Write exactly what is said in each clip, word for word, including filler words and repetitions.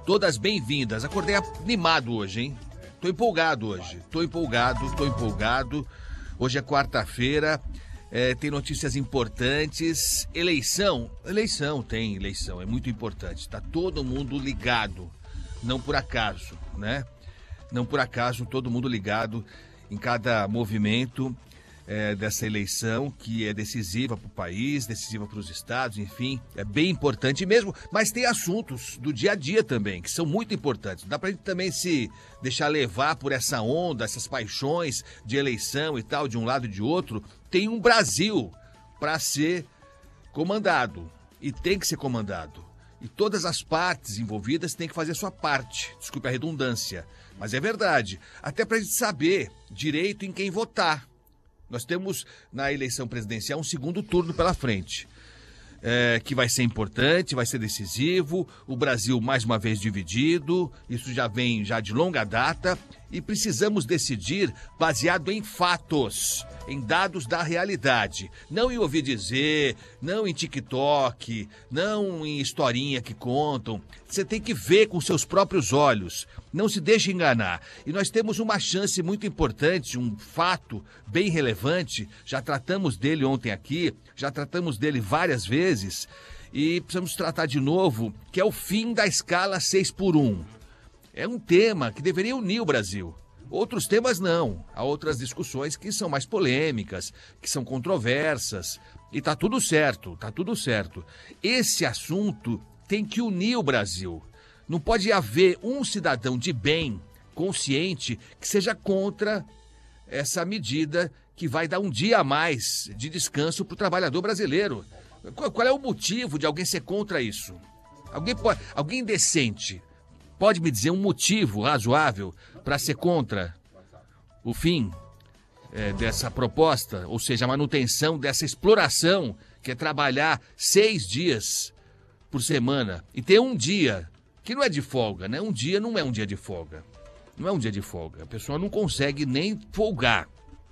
todas bem-vindas. Acordei animado hoje, hein? Tô empolgado hoje, tô empolgado, tô empolgado. Hoje é quarta-feira, é, tem notícias importantes. Eleição, eleição, tem eleição, é muito importante. Tá todo mundo ligado, não por acaso, né? Não por acaso, todo mundo ligado em cada movimento é, dessa eleição, que é decisiva para o país, decisiva para os estados, enfim, é bem importante mesmo, mas tem assuntos do dia a dia também, que são muito importantes. Dá para a gente também se deixar levar por essa onda, essas paixões de eleição e tal, de um lado e de outro. Tem um Brasil para ser comandado, e tem que ser comandado. E todas as partes envolvidas têm que fazer a sua parte, desculpe a redundância, mas é verdade, até para a gente saber direito em quem votar. Nós temos na eleição presidencial um segundo turno pela frente, é, que vai ser importante, vai ser decisivo. O Brasil mais uma vez dividido, isso já vem já de longa data, e precisamos decidir baseado em fatos, em dados da realidade. Não em ouvir dizer, não em TikTok, não em historinha que contam. Você tem que ver com seus próprios olhos, não se deixe enganar. E nós temos uma chance muito importante, um fato bem relevante, já tratamos dele ontem aqui, já tratamos dele várias vezes, e precisamos tratar de novo, que é o fim da escala seis por um. É um tema que deveria unir o Brasil. Outros temas não. Há outras discussões que são mais polêmicas, que são controversas. E tá tudo certo, tá tudo certo. Esse assunto tem que unir o Brasil. Não pode haver um cidadão de bem, consciente, que seja contra essa medida que vai dar um dia a mais de descanso para o trabalhador brasileiro. Qual é o motivo de alguém ser contra isso? Alguém, pode, alguém decente pode me dizer um motivo razoável para ser contra o fim é, dessa proposta, ou seja, a manutenção dessa exploração, que é trabalhar seis dias por semana e ter um dia, que não é de folga, né? Um dia não é um dia de folga. Não é um dia de folga. A pessoa não consegue nem folgar.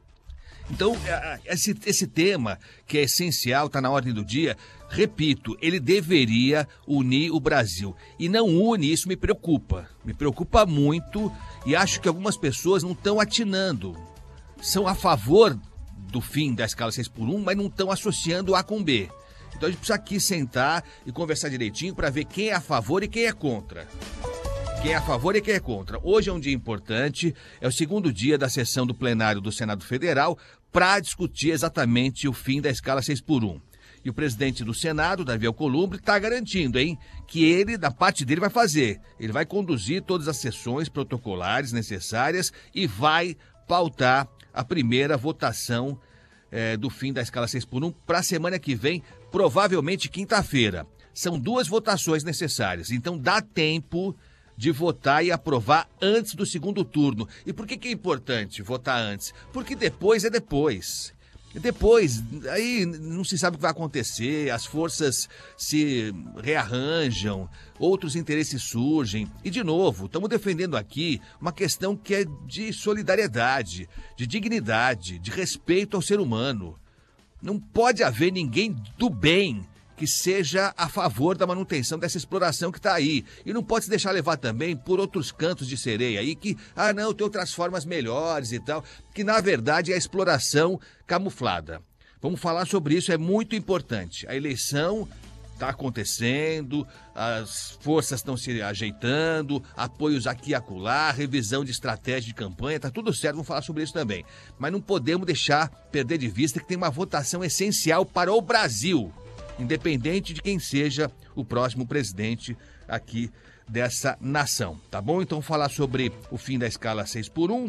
Então, esse, esse tema, que é essencial, está na ordem do dia, repito, ele deveria unir o Brasil. E não une, isso me preocupa. Me preocupa muito e acho que algumas pessoas não estão atinando. São a favor do fim da escala seis por um, mas não estão associando A com B. Então a gente precisa aqui sentar e conversar direitinho para ver quem é a favor e quem é contra. Quem é a favor e quem é contra. Hoje é um dia importante, é o segundo dia da sessão do plenário do Senado Federal para discutir exatamente o fim da escala seis por um. E o presidente do Senado, Davi Alcolumbre, está garantindo, hein, que ele, da parte dele, vai fazer. Ele vai conduzir todas as sessões protocolares necessárias e vai pautar a primeira votação é, do fim da escala seis por um para a semana que vem, provavelmente quinta-feira. São duas votações necessárias, então dá tempo de votar e aprovar antes do segundo turno. E por que que é importante votar antes? Porque depois é depois. Depois, aí não se sabe o que vai acontecer, as forças se rearranjam, outros interesses surgem. E, de novo, estamos defendendo aqui uma questão que é de solidariedade, de dignidade, de respeito ao ser humano. Não pode haver ninguém do bem que seja a favor da manutenção dessa exploração que está aí. E não pode se deixar levar também por outros cantos de sereia aí que, ah não, tem outras formas melhores e tal, que na verdade é a exploração camuflada. Vamos falar sobre isso, é muito importante. A eleição está acontecendo, as forças estão se ajeitando, apoios aqui e acolá, revisão de estratégia de campanha, está tudo certo, vamos falar sobre isso também. Mas não podemos deixar perder de vista que tem uma votação essencial para o Brasil, independente de quem seja o próximo presidente aqui dessa nação, tá bom? Então falar sobre o fim da escala seis por um,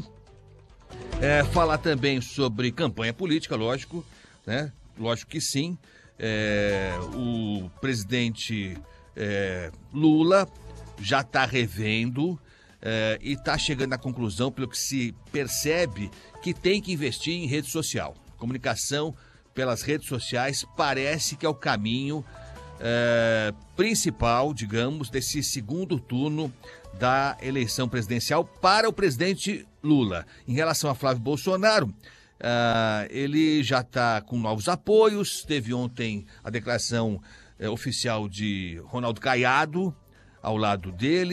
é, falar também sobre campanha política, lógico, né? Lógico que sim. É, o presidente é, Lula já está revendo é, e está chegando à conclusão, pelo que se percebe, que tem que investir em rede social. Comunicação pelas redes sociais parece que é o caminho é, principal, digamos, desse segundo turno da eleição presidencial para o presidente Lula. Em relação a Flávio Bolsonaro, uh, ele já está com novos apoios. Teve ontem a declaração uh, oficial de Ronaldo Caiado ao lado dele.